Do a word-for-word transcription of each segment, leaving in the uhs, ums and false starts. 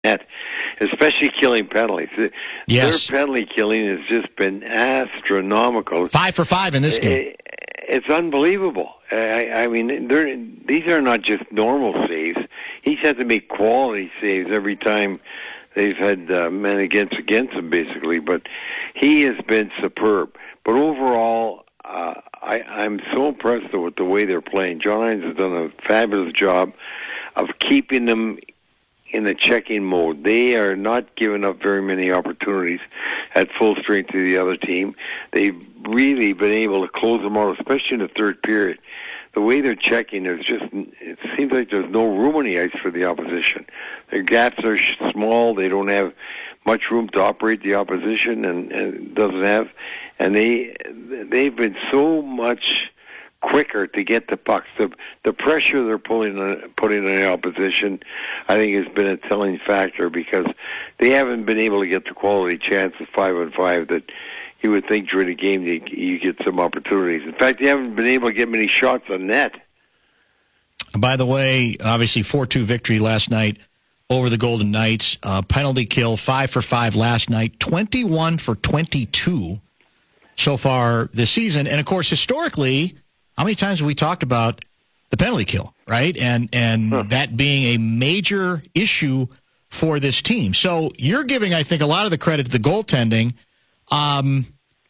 net, especially killing penalties. Yes. Their penalty killing has just been astronomical. Five for five in this game. It's unbelievable. I, I mean, these are not just normal saves. He's had to make quality saves every time they've had uh, men against against him, basically. But he has been superb. But overall, uh, I, I'm so impressed with the way they're playing. John Hynes has done a fabulous job of keeping them in the checking mode. They are not giving up very many opportunities at full strength to the other team. They've really been able to close them out, especially in the third period. The way they're checking, there's just, it seems like there's no room on the ice for the opposition. Their gaps are small. They don't have much room to operate the opposition, and, and doesn't have. And they, they've been so much quicker to get the pucks. The, the pressure they're pulling on, putting on the opposition, I think, has been a telling factor, because they haven't been able to get the quality chances five on five that you would think during a game you, you get some opportunities. In fact, they haven't been able to get many shots on net. By the way, obviously four two victory last night over the Golden Knights. Uh, penalty kill, five for five last night, twenty-one for twenty-two so far this season. And, of course, historically, how many times have we talked about the penalty kill, right? And and huh. that being a major issue for this team. So you're giving, I think, a lot of the credit to the goaltending. Um,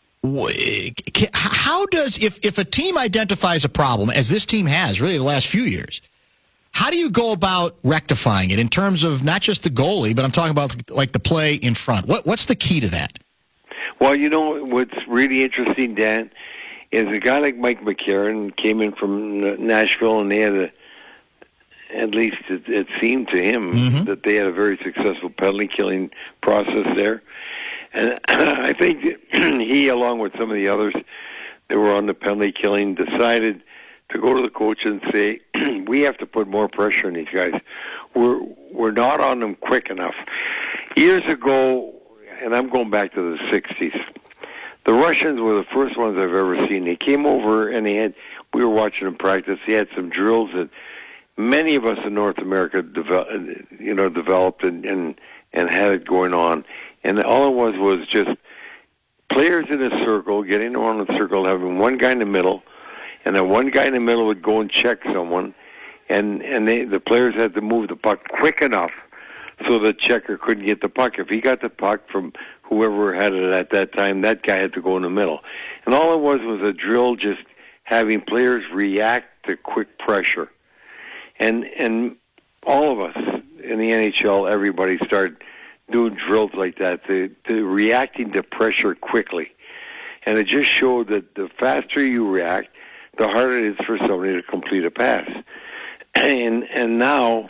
how does, if, if a team identifies a problem, as this team has really the last few years, how do you go about rectifying it in terms of not just the goalie, but I'm talking about like the play in front? What What's the key to that? Well, you know, what's really interesting, Dan, is a guy like Mike McCarron came in from Nashville, and they had a, at least it, it seemed to him mm-hmm. that they had a very successful penalty killing process there. And I think he, along with some of the others that were on the penalty killing, decided to go to the coach and say, we have to put more pressure on these guys. We're, we're not on them quick enough. Years ago, and I'm going back to the sixties, the Russians were the first ones I've ever seen. They came over and they had, we were watching them practice. They had some drills that many of us in North America develop, you know, developed and, and, and had it going on. And all it was was just players in a circle, getting around the circle, having one guy in the middle, and then one guy in the middle would go and check someone, and, and they, the players had to move the puck quick enough so the checker couldn't get the puck. If he got the puck from whoever had it at that time, that guy had to go in the middle. And all it was was a drill, just having players react to quick pressure. And and all of us in the N H L, everybody started doing drills like that, to, to reacting to pressure quickly. And it just showed that the faster you react, the harder it is for somebody to complete a pass. And and now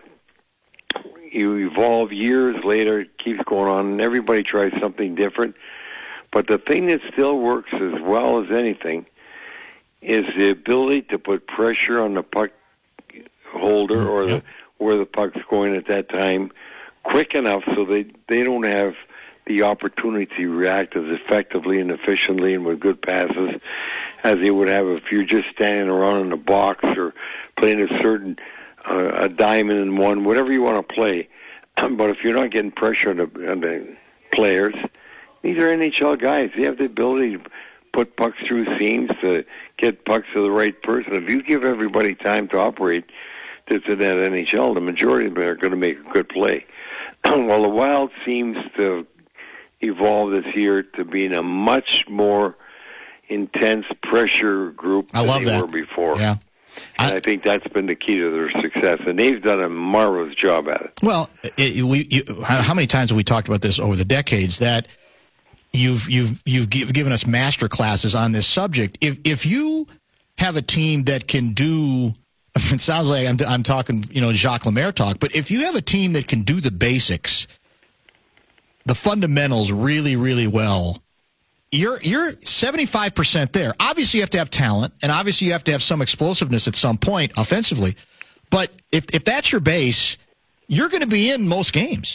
you evolve years later, it keeps going on, and everybody tries something different. But the thing that still works as well as anything is the ability to put pressure on the puck holder or the, where the puck's going at that time quick enough so they, they don't have the opportunity to react as effectively and efficiently and with good passes as they would have if you're just standing around in the box or playing a certain uh, a diamond in one, whatever you want to play. But if you're not getting pressure on the, on the players, these are N H L guys. They have the ability to put pucks through seams, to get pucks to the right person. If you give everybody time to operate that's in that N H L, the majority of them are going to make a good play. Well, the Wild seems to evolve this year to being a much more intense pressure group I than love they that. were before. Yeah. And I, I think that's been the key to their success, and they've done a marvelous job at it. Well, it, we, you, how many times have we talked about this over the decades that you've you've you've given us master classes on this subject? If if you have a team that can do, it sounds like I'm, I'm talking, you know, Jacques Lemaire talk, but if you have a team that can do the basics, the fundamentals really, really well, you're you're seventy-five percent there. Obviously, you have to have talent, and obviously you have to have some explosiveness at some point offensively. But if if that's your base, you're going to be in most games.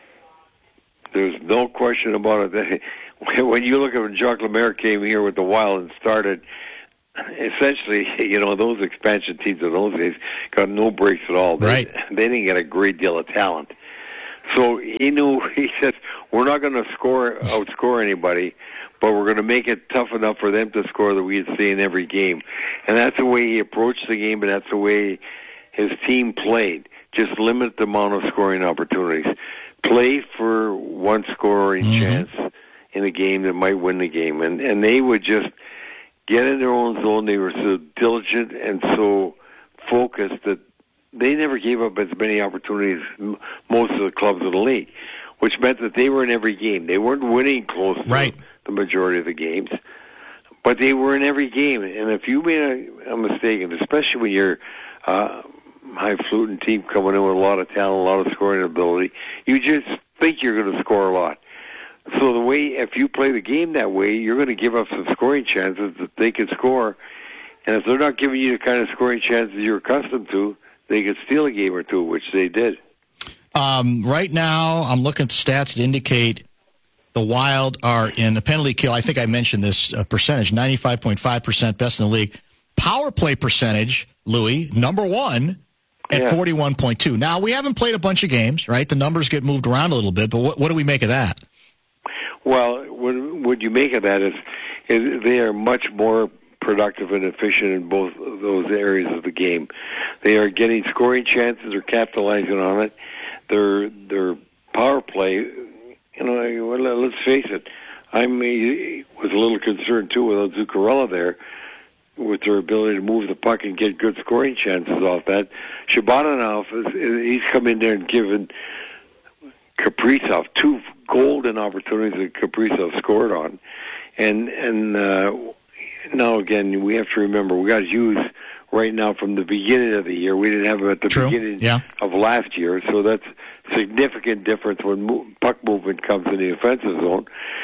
There's no question about it. When you look at when Jacques Lemaire came here with the Wild and started, essentially, you know, those expansion teams of those days got no breaks at all. They, right. They didn't get a great deal of talent. So he knew, he said, we're not going to score, outscore anybody, but we're going to make it tough enough for them to score that we'd stay in every game. And that's the way he approached the game, and that's the way his team played. Just limit the amount of scoring opportunities. Play for one scoring mm-hmm. chance in a game that might win the game. And, and they would just get in their own zone. They were so diligent and so focused that they never gave up as many opportunities as most of the clubs in the league, which meant that they were in every game. They weren't winning close right. to the majority of the games, but they were in every game. And if you made a, a mistake, and especially when you're uh, high-fluting team coming in with a lot of talent, a lot of scoring ability, you just think you're going to score a lot. So the way, if you play the game that way, you're going to give up some scoring chances that they can score. And if they're not giving you the kind of scoring chances you're accustomed to, they could steal a game or two, which they did. Um, right now, I'm looking at the stats that indicate the Wild are in the penalty kill. I think I mentioned this uh, percentage, ninety-five point five percent, best in the league. Power play percentage, Louis, number one at yeah. forty-one point two. Now, we haven't played a bunch of games, right? The numbers get moved around a little bit, but what, what do we make of that? Well, what, what you make of that is, is they are much more productive and efficient in both of those areas of the game. They are getting scoring chances or capitalizing on it. Their their power play, you know, let's face it, I was a little concerned too without Zuccarello there, with their ability to move the puck and get good scoring chances off that. Shabanov, is, he's come in there and given Kaprizov two golden opportunities that Kaprizov scored on. And, and uh, now, again, we have to remember, we got Hughes right now from the beginning of the year. We didn't have him at the True. beginning yeah. of last year, so that's a significant difference when mo- puck movement comes in the offensive zone.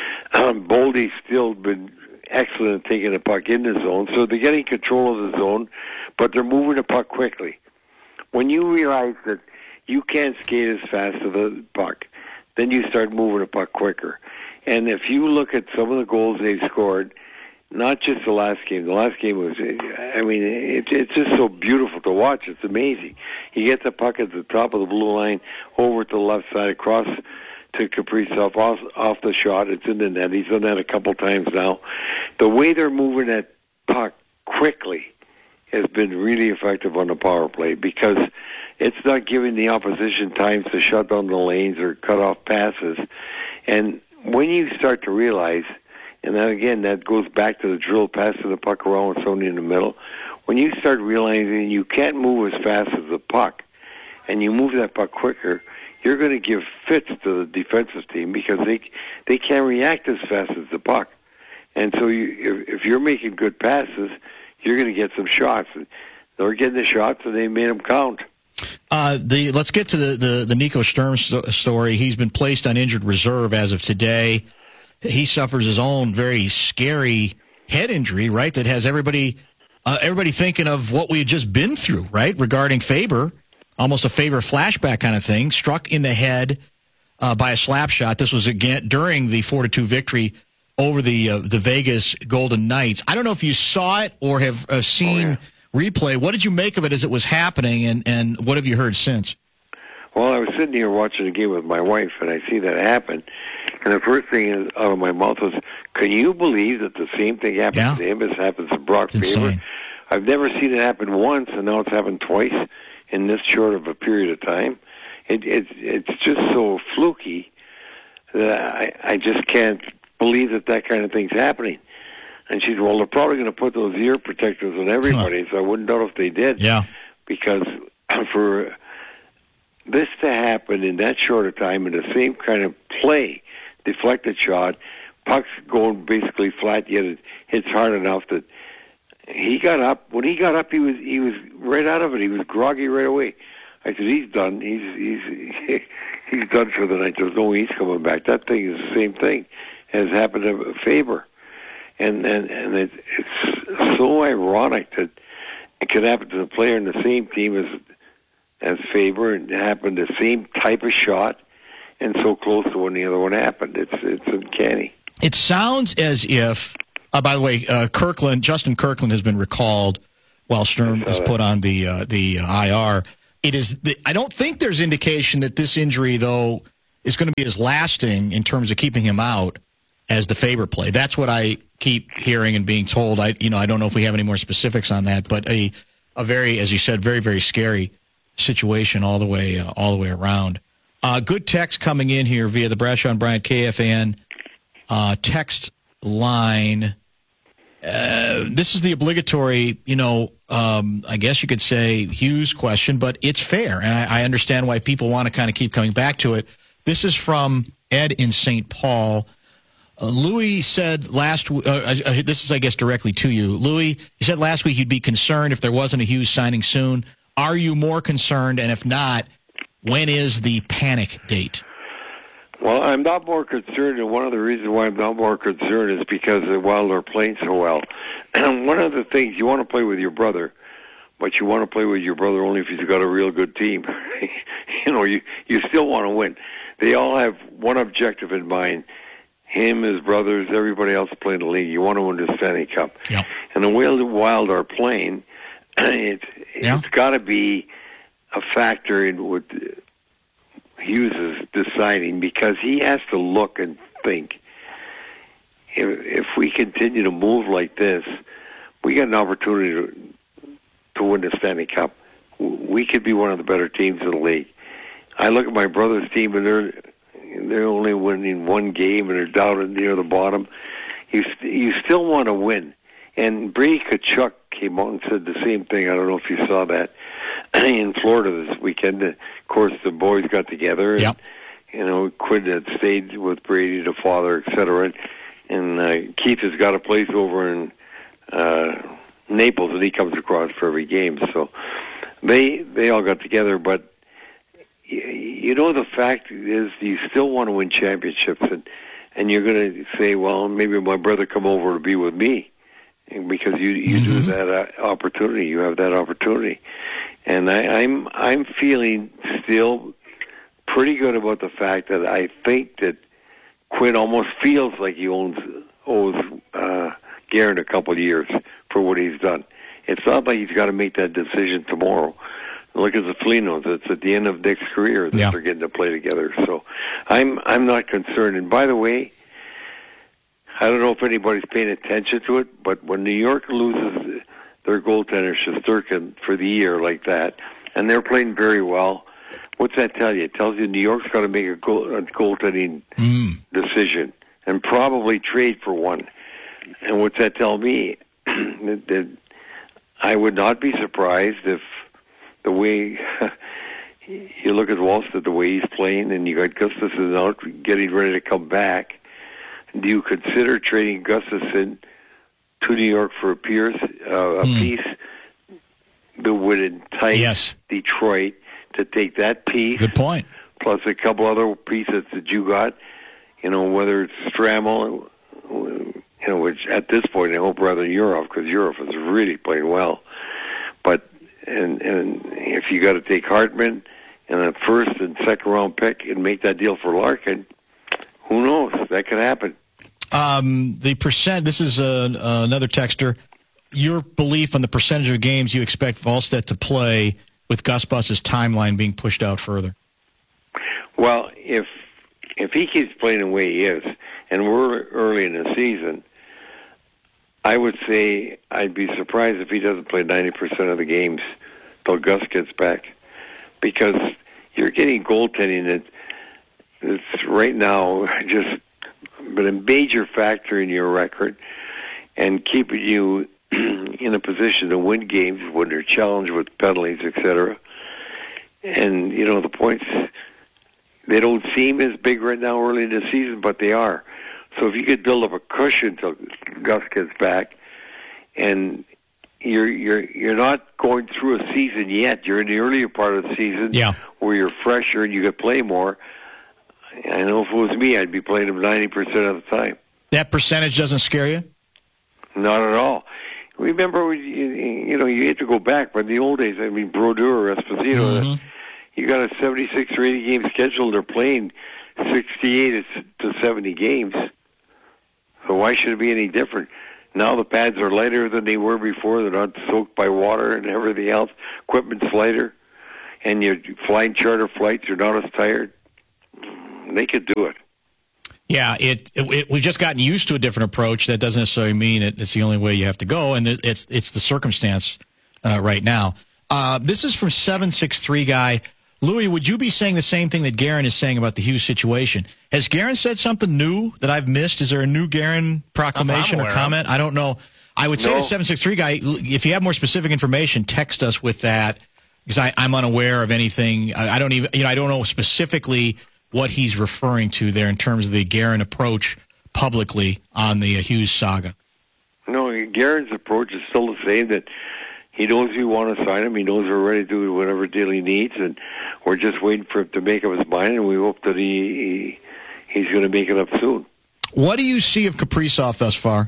Um, Boldy's still been excellent at taking the puck in the zone, so they're getting control of the zone, but they're moving the puck quickly. When you realize that you can't skate as fast as the puck, then you start moving the puck quicker. And if you look at some of the goals they've scored, not just the last game. The last game was, I mean, it, it's just so beautiful to watch. It's amazing. You get the puck at the top of the blue line, over to the left side, across to Kaprizov, off, off the shot. It's in the net. He's done that a couple times now. The way they're moving that puck quickly has been really effective on the power play, because it's not giving the opposition times to shut down the lanes or cut off passes. And when you start to realize, and then again, that goes back to the drill pass to the puck around with somebody in the middle. When you start realizing you can't move as fast as the puck, and you move that puck quicker, you're going to give fits to the defensive team, because they they can't react as fast as the puck. And so you, if, if you're making good passes, you're going to get some shots. They're getting the shots, and they made them count. Uh, the let's get to the, the, the Nico Sturm st- story. He's been placed on injured reserve as of today. He suffers his own very scary head injury, right, that has everybody uh, everybody thinking of what we had just been through, right, regarding Faber, almost a Faber flashback kind of thing, struck in the head uh, by a slap shot. This was, again, during the four to two victory over the uh, the Vegas Golden Knights. I don't know if you saw it or have uh, seen oh, yeah. replay. What did you make of it as it was happening, and, and what have you heard since? Well, I was sitting here watching the game with my wife, and I see that happen. And the first thing is, out of my mouth was, can you believe that the same thing happened yeah. to him as happens to Brock Faber? I've never seen it happen once, and now it's happened twice in this short of a period of time. It, it, it's just so fluky that I, I just can't believe that that kind of thing's happening. And she said, well, they're probably going to put those ear protectors on everybody, huh. so I wouldn't doubt if they did. Yeah. Because for this to happen in that short a time in the same kind of play, deflected shot, puck's going basically flat, yet it hits hard enough that he got up. When he got up, he was he was right out of it. He was groggy right away. I said, he's done. He's he's he's done for the night. There's no way he's coming back. That thing is the same thing as happened to Faber, and and and it, it's so ironic that it could happen to the player in the same team as as Faber, and happen the same type of shot, and so close to when the other one happened. It's it's uncanny. It sounds as if, uh, by the way, uh, Kirkland, Justin Kirkland has been recalled while Sturm is put on the uh, the uh, I R. It is. The, I don't think there's indication that this injury, though, is going to be as lasting in terms of keeping him out as the Faber play. That's what I keep hearing and being told. I, you know, I don't know if we have any more specifics on that, but a, a very, as you said, very, very scary situation all the way, uh, all the way around. Uh, good text coming in here via the Bradshaw and Bryant K F A N uh, text line. Uh, this is the obligatory, you know, um, I guess you could say Hughes question, but it's fair, and I, I understand why people want to kind of keep coming back to it. This is from Ed in Saint Paul. Uh, Louis said last uh, uh, this is, I guess, directly to you. Louis, you said last week you'd be concerned if there wasn't a Hughes signing soon. Are you more concerned? And if not, when is the panic date? Well, I'm not more concerned, and one of the reasons why I'm not more concerned is because the Wild are playing so well. And one of the things, you want to play with your brother, but you want to play with your brother only if he's got a real good team. you know, you, you still want to win. They all have one objective in mind. Him, his brothers, everybody else playing the league. You want to win the Stanley Cup. Yep. And the way the Wild are playing, it's, yeah. it's got to be a factor in what Hughes is deciding, because he has to look and think, if, if we continue to move like this, we got an opportunity to, to win the Stanley Cup. We could be one of the better teams in the league. I look at my brother's team, and they're they're only winning one game, and they're down near the bottom. You you still want to win. And Brady Tkachuk came out and said the same thing. I don't know if you saw that in Florida this weekend. Of course, the boys got together. And, yep. You know, Quinn had stayed with Brady, the father, et cetera. And uh, Keith has got a place over in uh, Naples, and he comes across for every game. So they they all got together, but you know, the fact is you still want to win championships, and, and you're going to say, well, maybe my brother come over to be with me, because you you mm-hmm. do that uh, opportunity. You have that opportunity. And I, I'm I'm feeling still pretty good about the fact that I think that Quinn almost feels like he owns owes uh, Guerin a couple of years for what he's done. It's not like he's got to make that decision tomorrow. Look at the Felinos. It's at the end of Nick's career that yeah. they're getting to play together. So I'm I'm not concerned. And by the way, I don't know if anybody's paying attention to it, but when New York loses their goaltender, Shesterkin, for the year like that, and they're playing very well, what's that tell you? It tells you New York's got to make a, goal, a goaltending mm. decision and probably trade for one. And what's that tell me? that, that I would not be surprised if the way you look at Wallstedt, the way he's playing, and you got Gustafsson out getting ready to come back, do you consider trading Gustafsson to New York for a Pierce, uh, a mm. piece that would entice yes. Detroit to take that piece? Good point. Plus a couple other pieces that you got, you know, whether it's Stramel, you know, which at this point I hope rather than Europe, because Europe is really playing well. But And and if you got to take Hartman and a first and second round pick and make that deal for Larkin, who knows? That could happen. Um, the percent. This is uh, uh, another texter. Your belief on the percentage of games you expect Wallstedt to play with Gus Bus's timeline being pushed out further. Well, if if he keeps playing the way he is, and we're early in the season, I would say I'd be surprised if he doesn't play ninety percent of the games till Gus gets back, because you're getting goaltending that that's right now just been a major factor in your record and keeping you in a position to win games when they're challenged with penalties, et cetera. And, you know, the points, they don't seem as big right now early in the season, but they are. So if you could build up a cushion till Gus gets back, and you're you're you're not going through a season yet. You're in the earlier part of the season, yeah. where you're fresher and you could play more. I know if it was me, I'd be playing him ninety percent of the time. That percentage doesn't scare you? Not at all. Remember, you, you know, you had to go back, but in the old days, I mean, Brodeur or Esposito, mm-hmm. you got a seventy-six or eighty game schedule. They're playing sixty-eight to seventy games. So why should it be any different? Now the pads are lighter than they were before. They're not soaked by water and everything else. Equipment's lighter. And you're flying charter flights. You're not as tired. and they could do it. Yeah, it, it, it we've just gotten used to a different approach. That doesn't necessarily mean that it's the only way you have to go, and it's it's the circumstance uh, right now. Uh, this is from seven six three guy. Louis, would you be saying the same thing that Guerin is saying about the Hughes situation? Has Guerin said something new that I've missed? Is there a new Guerin proclamation or comment? I don't know. I would say no. the seven six three guy, if you have more specific information, text us with that, because I, I'm unaware of anything. I, I don't even, you know, I don't know specifically what he's referring to there in terms of the Guerin approach publicly on the uh, Hughes saga. No, Guerin's approach is still the same, that he knows we want to sign him. He knows we're ready to do whatever deal he needs, and we're just waiting for him to make up his mind, and we hope that he, he he's going to make it up soon. What do you see of Kaprizov thus far?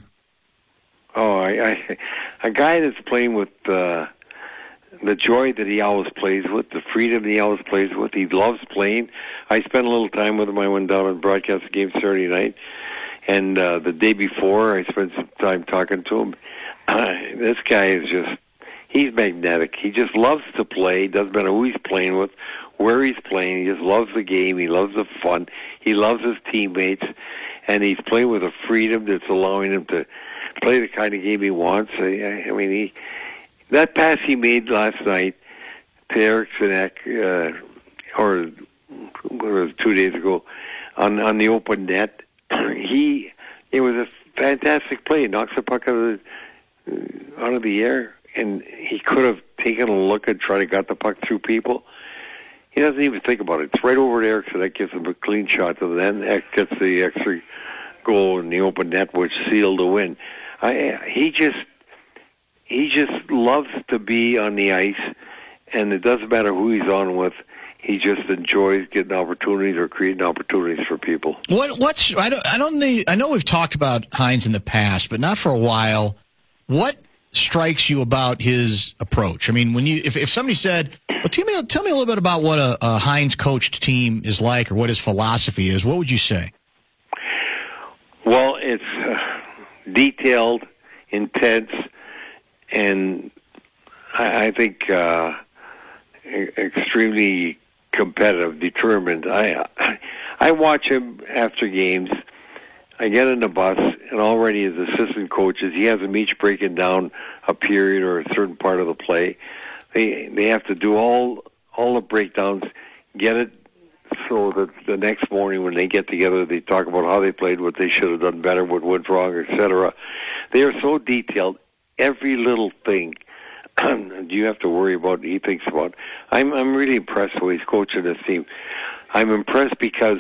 Oh, I, I, a guy that's playing with uh, the joy that he always plays with, the freedom that he always plays with. He loves playing. I spent a little time with him. I went down and broadcast the game Saturday night, and uh, the day before, I spent some time talking to him. Uh, this guy is just, he's magnetic. He just loves to play. Doesn't matter who he's playing with, where he's playing. He just loves the game. He loves the fun. He loves his teammates, and he's playing with a freedom that's allowing him to play the kind of game he wants. I, I mean, he that pass he made last night to Eric Sinek, uh, or what was it, two days ago, on on the open net. he it was a fantastic play. He knocks the puck out of the uh, out of the air, and he could have taken a look and tried to get the puck through people. He doesn't even think about it. It's right over to Eric Sinek, gives him a clean shot to the net, gets the extra goal in the open net, which sealed the win. I, he just he just loves to be on the ice, and it doesn't matter who he's on with. He just enjoys getting opportunities or creating opportunities for people. What what's I don't I don't need, I know we've talked about Hines in the past, but not for a while. What strikes you about his approach? I mean, when you if if somebody said, "Well, tell me tell me a little bit about what a, a Hines coached team is like, or what his philosophy is," what would you say? Well, it's uh, detailed, intense, and I, I think uh, extremely competitive, determined. I I watch him after games. I get in the bus, and already as assistant coaches, he has them each breaking down a period or a certain part of the play. They they have to do all all the breakdowns, get it so that the next morning when they get together, they talk about how they played, what they should have done better, what went wrong, et cetera. They are so detailed. Every little thing do you have to worry about, he thinks about. I'm I'm really impressed with the way he's coaching this team. I'm impressed because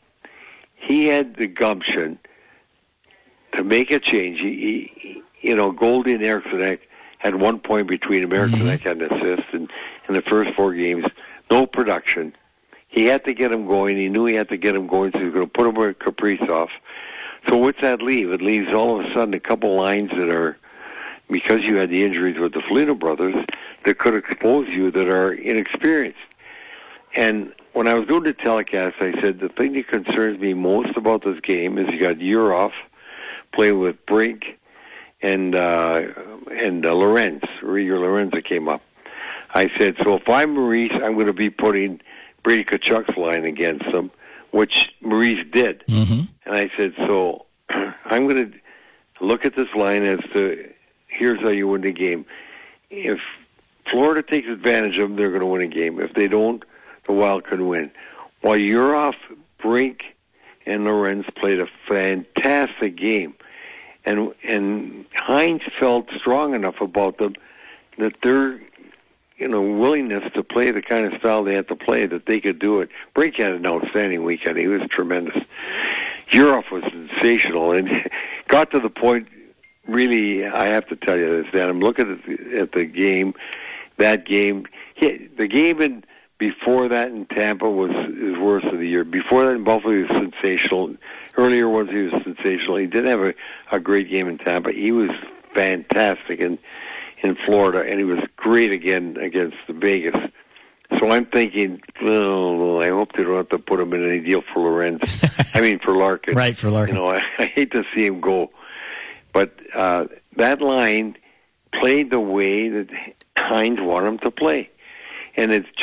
he had the gumption to make a change. He, he you know, Goldie and Eric Sinek had one point between him. Eric Sinek had an assist in, in the first four games. No production. He had to get him going. He knew he had to get him going, so he was going to put him with Kaprizov. So what's that leave? It leaves all of a sudden a couple lines that are, because you had the injuries with the Foligno brothers, that could expose you that are inexperienced. And when I was doing the telecast, I said the thing that concerns me most about this game is you got Urov playing with Brink and uh, and uh, Lorenz. Rieger Lorenza came up. I said, so if I'm Maurice, I'm going to be putting Brady Tkachuk's line against them, which Maurice did. Mm-hmm. And I said, so I'm going to look at this line as to, here's how you win the game. If Florida takes advantage of them, they're going to win a game. If they don't, the Wild can win. While Urov, Brink, and Lorenz played a fantastic game. And and Hines felt strong enough about them that their you know willingness to play the kind of style they had to play, that they could do it. Brink had an outstanding weekend. He was tremendous. Urov was sensational and got to the point, really, I have to tell you this, Dan. I'm looking at the, at the game, that game. He, the game in before that in Tampa was his worst of the year. Before that in Buffalo, he was sensational. Earlier ones, he was sensational. He did have a, a great game in Tampa. He was fantastic in, in Florida, and he was great again against the Vegas. So I'm thinking, oh, I hope they don't have to put him in any deal for Lorenz. I mean, for Larkin. Right, for Larkin. You know, I, I hate to see him go. But uh, that line played the way that Hines wanted him to play. And it's just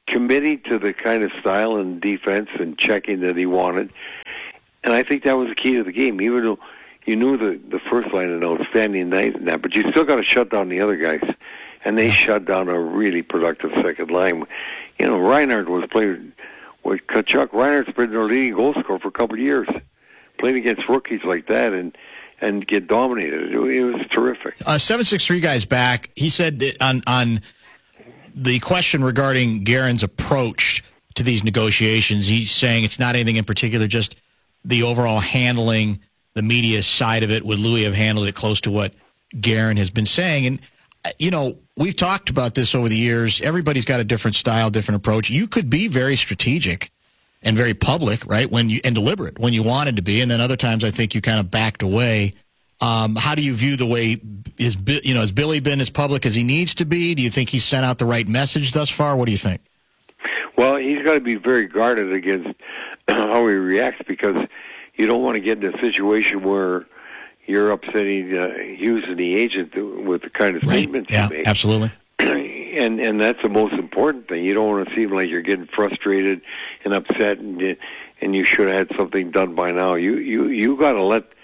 committing to the kind of style and defense and checking that he wanted. And I think that was the key to the game, even though you knew the, the first line an outstanding night and that, but you still got to shut down the other guys. And they shut down a really productive second line. You know, Reinhardt was playing with Tkachuk. Reinhardt's been their leading goal scorer for a couple of years. Playing against rookies like that and, and get dominated. It, it was terrific. Uh, seven six three guy's back. He said that on, on the question regarding Guerin's approach to these negotiations, he's saying it's not anything in particular, just the overall handling, the media side of it. Would Louis have handled it close to what Guerin has been saying? And, you know, we've talked about this over the years. Everybody's got a different style, different approach. You could be very strategic and very public, right, when you and deliberate when you wanted to be, and then other times I think you kind of backed away. Um, how do you view the way is you know has Billy been as public as he needs to be? Do you think he's sent out the right message thus far? What do you think? Well, he's got to be very guarded against how he reacts, because you don't want to get in a situation where you're upsetting uh, Hughes and the agent with the kind of statements right. yeah, you make. Absolutely. And and that's the most important thing. You don't want to seem like you're getting frustrated and upset, and you, and you should have had something done by now. You you you got to let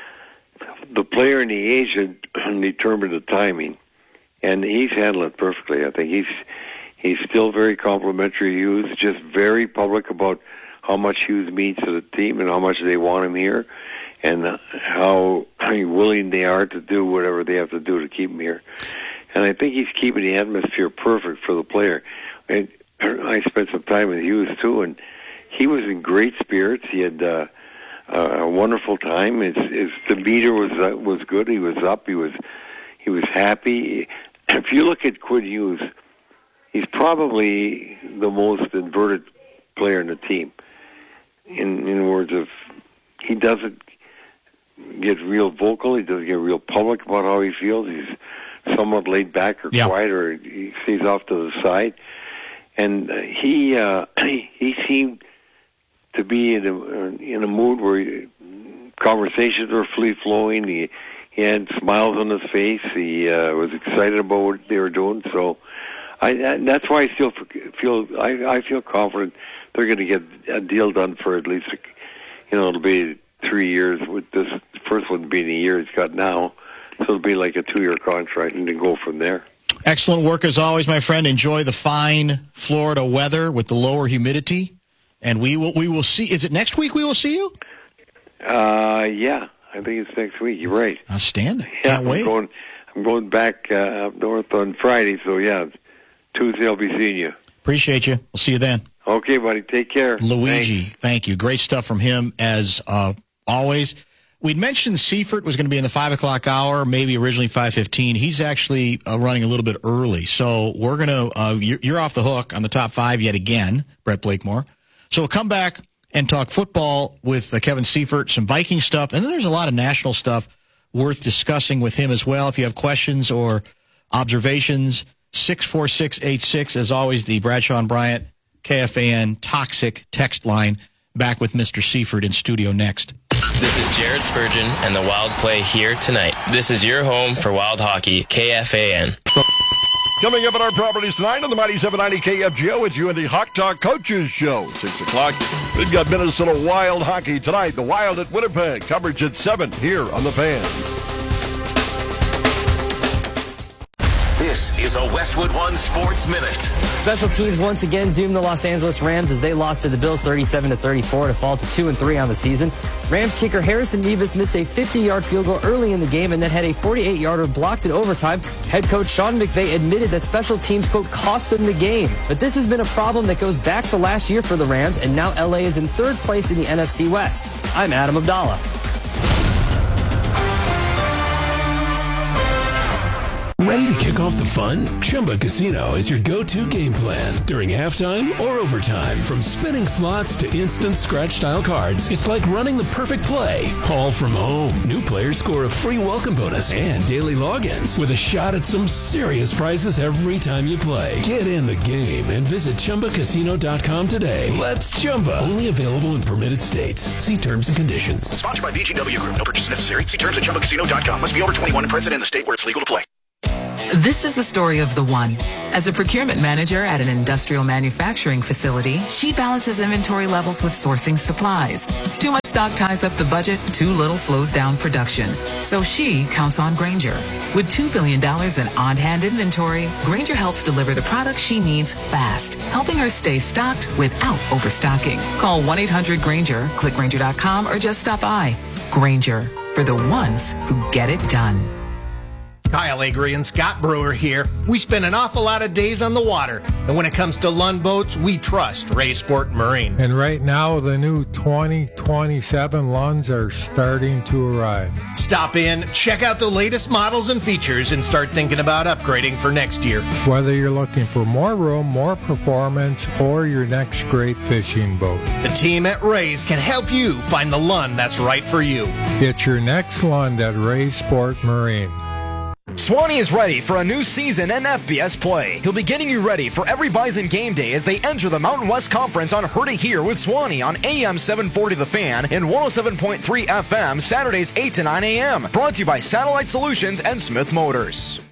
the player and the agent determine the timing, and he's handled it perfectly. I think he's he's still very complimentary. Hughes, just very public about how much Hughes means to the team and how much they want him here, and how, how willing they are to do whatever they have to do to keep him here. And I think he's keeping the atmosphere perfect for the player. And I spent some time with Hughes, too, and he was in great spirits. He had uh, a wonderful time. His, his demeanor was uh, was good. He was up. He was he was happy. If you look at Quinn Hughes, he's probably the most inverted player in the team. In, in words of, he doesn't get real vocal. He doesn't get real public about how he feels. He's somewhat laid back or yeah. quiet, or he stays off to the side. And uh, he uh, he seemed to be in a in a mood where he, conversations were free flowing. He he had smiles on his face. He uh, was excited about what they were doing. So I and that's why I still feel I, I feel confident they're going to get a deal done for at least, you know, it'll be three years with this first one being a year he's got now. So it'll be like a two-year contract, and then go from there. Excellent work as always, my friend. Enjoy the fine Florida weather with the lower humidity, and we will we will see. Is it next week we will see you? Uh, yeah, I think it's next week. You're right. Outstanding. Yeah, Can't wait. I'm going, I'm going back uh, up north on Friday, so yeah, Tuesday I'll be seeing you. Appreciate you. We'll see you then. Okay, buddy. Take care. Luigi, Thanks. Thank you. Great stuff from him as uh, always. We'd mentioned Seifert was going to be in the five o'clock hour, maybe originally five fifteen. He's actually uh, running a little bit early. So we're going to, uh, you're, you're off the hook on the top five yet again, Brett Blakemore. So we'll come back and talk football with uh, Kevin Seifert, some Viking stuff. And then there's a lot of national stuff worth discussing with him as well. If you have questions or observations, six four six eight six, as always, the Bradshaw and Bryant K F A N Toxic text line. Back with Mister Seifert in studio next. This is Jared Spurgeon and the Wild Play here tonight. This is your home for Wild Hockey, K F A N. Coming up at our properties tonight on the Mighty seven ninety K F G O, it's you and the Hawk Talk Coaches Show. six o'clock, we've got Minnesota Wild Hockey tonight. The Wild at Winnipeg. Coverage at seven here on The Fan. This is a Westwood One Sports Minute. Special teams once again doomed the Los Angeles Rams as they lost to the Bills thirty-seven to thirty-four to fall to two and three on the season. Rams kicker Harrison Mevis missed a fifty-yard field goal early in the game and then had a forty-eight-yarder blocked in overtime. Head coach Sean McVay admitted that special teams, quote, cost them the game. But this has been a problem that goes back to last year for the Rams, and now L A is in third place in the N F C West. I'm Adam Abdallah. Ready to kick off the fun? Chumba Casino is your go-to game plan during halftime or overtime. From spinning slots to instant scratch-style cards, it's like running the perfect play, all from home. New players score a free welcome bonus and daily logins with a shot at some serious prizes every time you play. Get in the game and visit Chumba Casino dot com today. Let's Chumba. Only available in permitted states. See terms and conditions. Sponsored by V G W Group. No purchase necessary. See terms at Chumba Casino dot com. Must be over twenty-one and present in the state where it's legal to play. This is the story of the one. As a procurement manager at an industrial manufacturing facility, she balances inventory levels with sourcing supplies. Too much stock ties up the budget, too little slows down production. So she counts on Grainger. With two billion dollars in on-hand inventory, Grainger helps deliver the products she needs fast, helping her stay stocked without overstocking. Call one eight hundred Grainger, click Grainger dot com, or just stop by. Grainger, for the ones who get it done. Kyle Agri and Scott Brewer here. We spend an awful lot of days on the water, and when it comes to Lund boats, we trust Ray Sport Marine. And right now, the new twenty twenty-seven Lunds are starting to arrive. Stop in, check out the latest models and features, and start thinking about upgrading for next year. Whether you're looking for more room, more performance, or your next great fishing boat, the team at Ray's can help you find the Lund that's right for you. Get your next Lund at Ray Sport Marine. Swanee is ready for a new season in F B S play. He'll be getting you ready for every Bison game day as they enter the Mountain West Conference on Heard It Here with Swanee on A M seven forty The Fan and one oh seven point three F M Saturdays eight to nine a.m. Brought to you by Satellite Solutions and Smith Motors.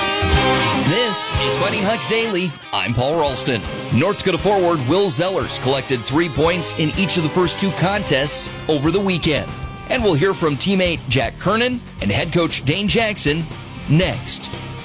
This is Fighting Hawks Daily. I'm Paul Ralston. North Dakota forward Will Zellers collected three points in each of the first two contests over the weekend. And we'll hear from teammate Jack Kernan and head coach Dane Jackson next.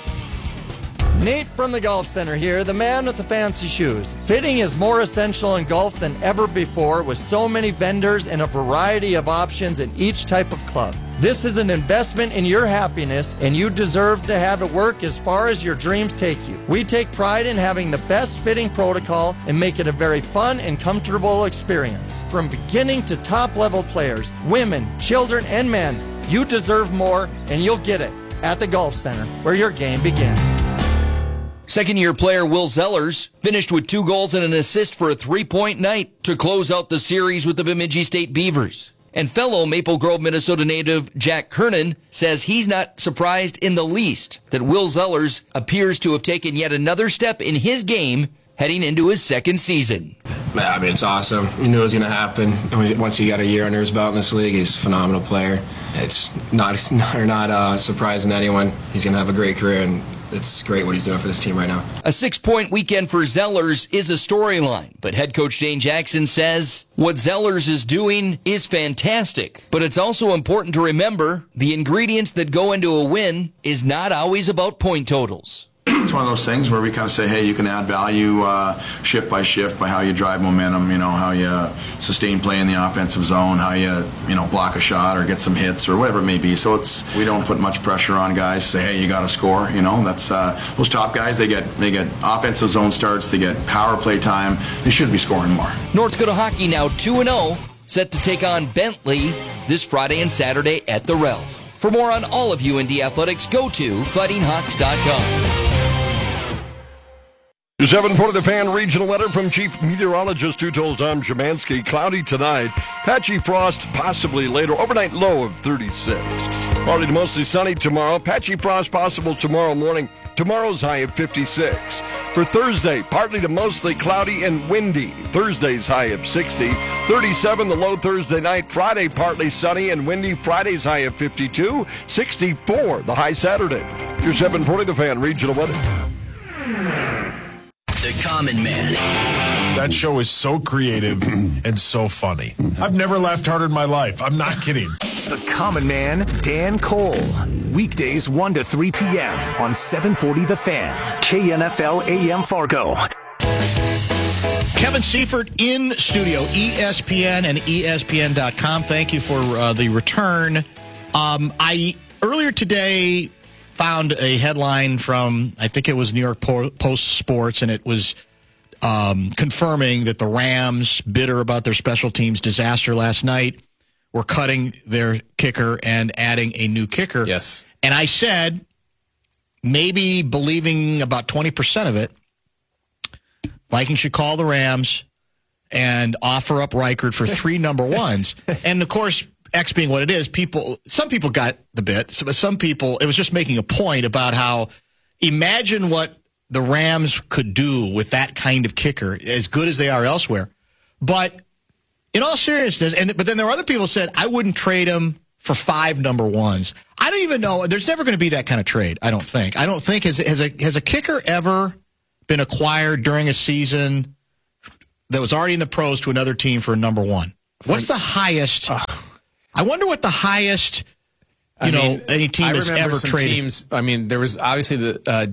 Nate from the Golf Center here, the man with the fancy shoes. Fitting is more essential in golf than ever before with so many vendors and a variety of options in each type of club. This is an investment in your happiness, and you deserve to have it work as far as your dreams take you. We take pride in having the best fitting protocol and make it a very fun and comfortable experience. From beginning to top level players, women, children, and men, you deserve more, and you'll get it at the Golf Center, where your game begins. Second-year player Will Zellers finished with two goals and an assist for a three-point night to close out the series with the Bemidji State Beavers. And fellow Maple Grove, Minnesota native Jack Kernan says he's not surprised in the least that Will Zellers appears to have taken yet another step in his game heading into his second season. I mean, it's awesome. You knew it was going to happen. Once he got a year under his belt in this league, he's a phenomenal player. It's not it's not, not uh, surprising to anyone. He's going to have a great career, and it's great what he's doing for this team right now. A six-point weekend for Zellers is a storyline, but head coach Dane Jackson says what Zellers is doing is fantastic. But it's also important to remember the ingredients that go into a win is not always about point totals. It's one of those things where we kind of say, hey, you can add value uh, shift by shift by how you drive momentum, you know, how you sustain play in the offensive zone, how you, you know, block a shot or get some hits or whatever it may be. So it's we don't put much pressure on guys to say, hey, you got to score. You know, that's uh, those top guys. They get they get offensive zone starts. They get power play time. They should be scoring more. North Dakota hockey now two and oh, set to take on Bentley this Friday and Saturday at the Ralph. For more on all of U N D athletics, go to fighting hawks dot com. seven forty The Fan regional letter from Chief Meteorologist who told Tom Szymanski. Cloudy tonight, patchy frost possibly later, overnight low of thirty-six. Partly to mostly sunny tomorrow, patchy frost possible tomorrow morning, tomorrow's high of fifty-six. For Thursday, partly to mostly cloudy and windy, Thursday's high of sixty. thirty-seven the low Thursday night, Friday partly sunny and windy, Friday's high of fifty-two. sixty-four the high Saturday. Your seven forty The Fan regional weather. The Common Man. That show is so creative and so funny. I've never laughed harder in my life. I'm not kidding. The Common Man, Dan Cole. Weekdays one to three p.m. on seven forty The Fan. K N F L A M Fargo. Kevin Seifert in studio, E S P N and E S P N dot com. Thank you for uh, the return. Um, I earlier today found a headline from, I think it was New York Post Sports, and it was um, confirming that the Rams, bitter about their special teams disaster last night, were cutting their kicker and adding a new kicker. Yes. And I said, maybe believing about twenty percent of it, Vikings should call the Rams and offer up Reichard for three number ones. And, of course, X being what it is, people, some people got the bit, but some people, it was just making a point about how, imagine what the Rams could do with that kind of kicker, as good as they are elsewhere. But in all seriousness, and but then there were other people who said, I wouldn't trade him for five number ones. I don't even know. There's never going to be that kind of trade, I don't think. I don't think. Has, has, a, has a kicker ever been acquired during a season that was already in the pros to another team for a number one? What's the highest? Uh, I wonder what the highest, you I know, mean, any team I has ever some traded. Teams, I mean, there was obviously the uh,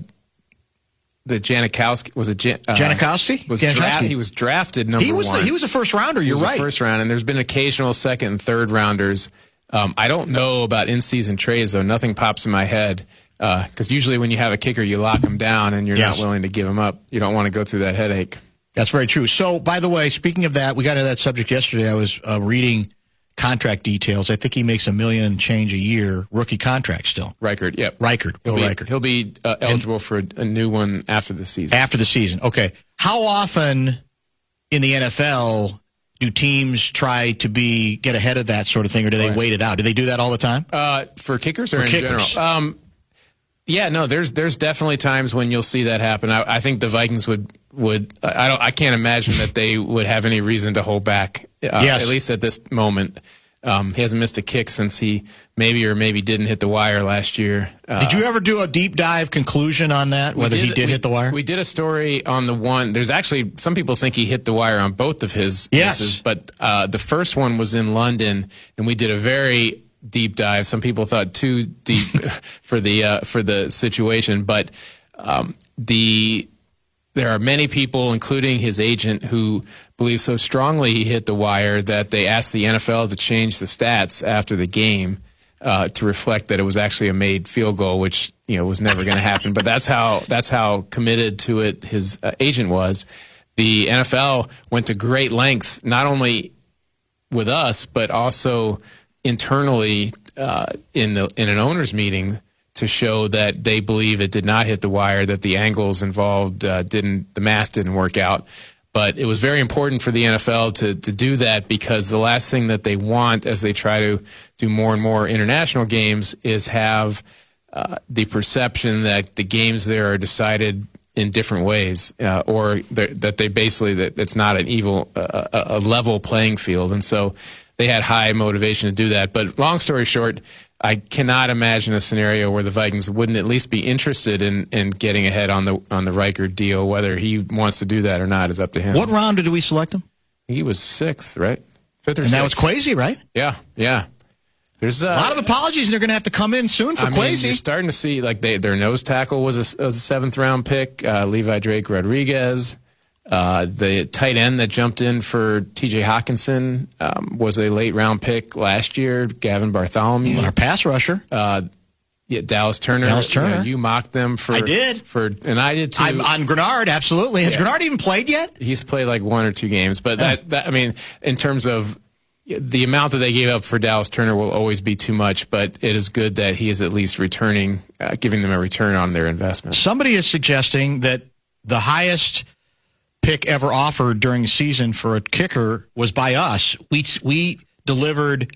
the Janikowski. Was it Jan, uh, Janikowski? Was Janikowski. Dra- he was drafted number he was one. The, he was a first rounder. You're he was right. A first round, and there's been occasional second and third rounders. Um, I don't know about in-season trades though. Nothing pops in my head because uh, usually when you have a kicker, you lock them down, and you're yes. not willing to give them up. You don't want to go through that headache. That's very true. So, by the way, speaking of that, we got into that subject yesterday. I was uh, reading contract details. I think he makes a million and change a year, rookie contract still. Reichard, yep. Reichard, he'll Bill be, Reichard. He'll be uh, eligible and, for a, a new one after the season. After the season, okay. How often in the N F L do teams try to be get ahead of that sort of thing, or do they right. wait it out? Do they do that all the time? Uh, for kickers or for in kickers. general? Um, yeah, no. There's there's definitely times when you'll see that happen. I, I think the Vikings would would I don't I can't imagine that they would have any reason to hold back. Uh, yes. At least at this moment. Um, he hasn't missed a kick since he maybe or maybe didn't hit the wire last year. Uh, did you ever do a deep dive conclusion on that, whether did, he did we, hit the wire? We did a story on the one. There's actually, some people think he hit the wire on both of his yes. misses, but uh, the first one was in London, and we did a very deep dive. Some people thought too deep for the uh, for the situation, but um, the there are many people, including his agent, who believe so strongly he hit the wire that they asked the N F L to change the stats after the game uh, to reflect that it was actually a made field goal, which you know was never going to happen. But that's how that's how committed to it his uh, agent was. The N F L went to great lengths, not only with us, but also internally uh, in the in an owners meeting, to show that they believe it did not hit the wire, that the angles involved uh, didn't, the math didn't work out. But it was very important for the N F L to, to do that, because the last thing that they want as they try to do more and more international games is have uh, the perception that the games there are decided in different ways, uh, or that they basically, that it's not an evil, uh, a level playing field. And so they had high motivation to do that. But long story short, I cannot imagine a scenario where the Vikings wouldn't at least be interested in, in getting ahead on the on the Reichard deal. Whether he wants to do that or not is up to him. What round did we select him? He was sixth, right? Fifth or and sixth. that was Kwesi, right? Yeah, yeah. There's uh, a lot of apologies, and they're going to have to come in soon for I mean, Kwesi. You're starting to see, like, they, their nose tackle was a, was a seventh round pick, uh, Levi Drake Rodriguez. Uh, the tight end that jumped in for T J Hawkinson um, was a late round pick last year, Gavin Bartholomew. Our pass rusher. Uh, yeah, Dallas Turner. Dallas Turner. You, know, you mocked them for. I did. For, and I did too. I'm on Grenard, absolutely. Has yeah. Grenard even played yet? He's played like one or two games. But that, oh. that, I mean, in terms of the amount that they gave up for Dallas Turner will always be too much, but it is good that he is at least returning, uh, giving them a return on their investment. Somebody is suggesting that the highest pick ever offered during the season for a kicker was by us. We we delivered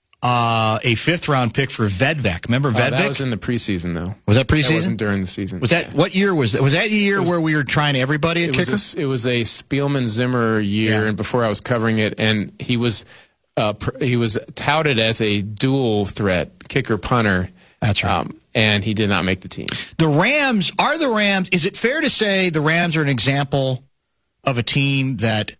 uh, a fifth round pick for Vedvik. Remember oh, Vedvik? That was in the preseason, though. Was that preseason? That wasn't during the season. Was that what year was that? Was that the year was, where we were trying everybody at it kicker? Was a, it was a Spielman Zimmer year, yeah. and before I was covering it, and he was uh, pr- he was touted as a dual threat kicker punter. That's right. Um, and he did not make the team. The Rams are the Rams. Is it fair to say the Rams are an example of a team that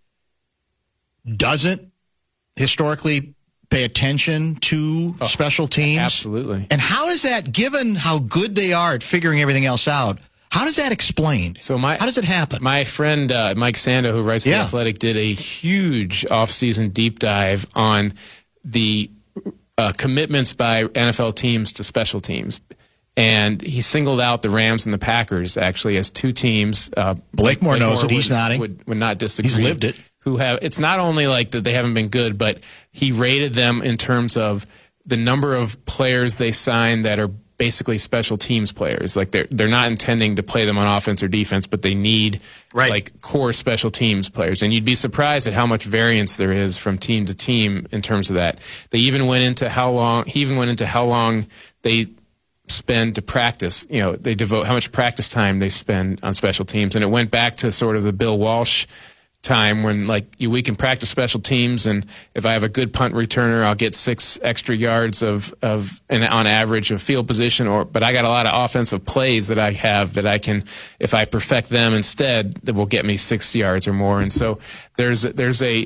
doesn't historically pay attention to oh, special teams? Absolutely. And how does that, given how good they are at figuring everything else out, how does that explain? So my, how does it happen? My friend uh, Mike Sando, who writes The yeah. Athletic, did a huge offseason deep dive on the uh, commitments by N F L teams to special teams. And he singled out the Rams and the Packers, actually, as two teams. Uh, Blakemore knows it. He's would, nodding. Would, would not disagree. He's lived it. Who have, it's not only like that they haven't been good, but he rated them in terms of the number of players they signed that are basically special teams players. Like they're they're not intending to play them on offense or defense, but they need right. like core special teams players. And you'd be surprised at how much variance there is from team to team in terms of that. They even went into how long. He even went into how long they spend to practice. You know, they devote how much practice time they spend on special teams, and it went back to sort of the Bill Walsh time when like you, we can practice special teams, and if I have a good punt returner, I'll get six extra yards of of and on average of field position. Or but I got a lot of offensive plays that I have that I can, if I perfect them instead, that will get me six yards or more. And so there's there's a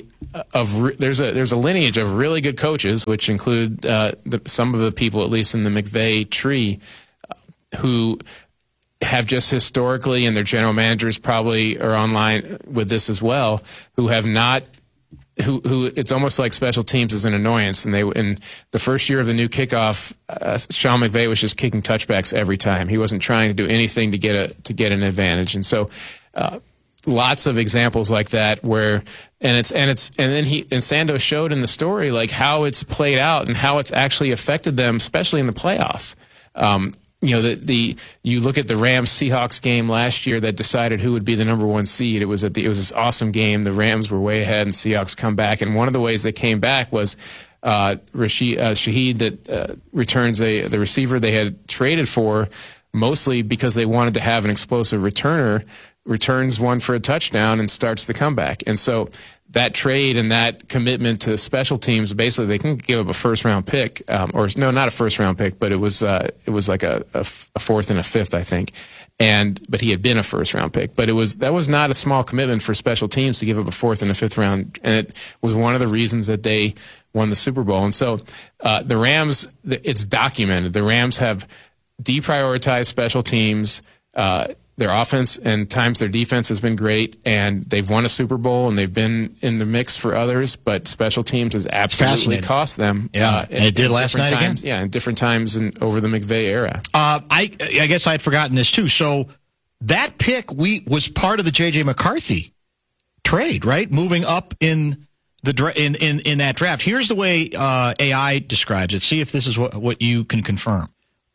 of there's a there's a lineage of really good coaches, which include uh, the, some of the people at least in the McVay tree, uh, who have just historically, and their general managers probably are online with this as well, who have not, who, who it's almost like special teams is an annoyance. And they, in the first year of the new kickoff, uh, Sean McVay was just kicking touchbacks every time. He wasn't trying to do anything to get a, to get an advantage. And so, uh, lots of examples like that where, and it's, and it's, and then he, and Sando showed in the story, like how it's played out and how it's actually affected them, especially in the playoffs. Um, You know, the, the you look at the Rams Seahawks game last year that decided who would be the number one seed. It was at the, it was this awesome game. The Rams were way ahead, and Seahawks come back. And one of the ways they came back was uh, Rashid uh, Shaheed that uh, returns a the receiver they had traded for, mostly because they wanted to have an explosive returner, returns one for a touchdown and starts the comeback. And so that trade and that commitment to special teams, basically they can give up a first round pick, um, or no, not a first round pick, but it was uh, it was like a, a, a fourth and a fifth, I think. And but he had been a first round pick, but it was that was not a small commitment for special teams to give up a fourth and a fifth round, and it was one of the reasons that they won the Super Bowl. And so uh, the Rams, it's documented. The Rams have deprioritized special teams. Uh, Their offense and times their defense has been great, and they've won a Super Bowl, and they've been in the mix for others, but special teams has absolutely cost them. Yeah, uh, and it did last night times, again? Yeah, in different times in, over the McVay era. Uh, I I guess I'd forgotten this, too. So that pick we was part of the J J McCarthy trade, right? Moving up in the in, in, in that draft. Here's the way uh, A I describes it. See if this is what, what you can confirm.